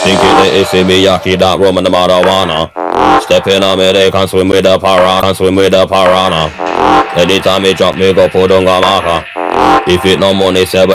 Think it is me yaki that rum and the marijuana. Step in on me, they can swim with the piranha. Anytime me drop me go put on a marker. If it no money, say